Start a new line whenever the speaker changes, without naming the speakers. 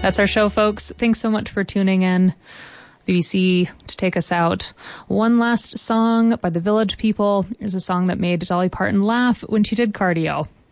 That's our show, folks. Thanks so much for tuning in. BBC to take us out. One last song by the Village People. Here's a song that made Dolly Parton laugh when she did cardio.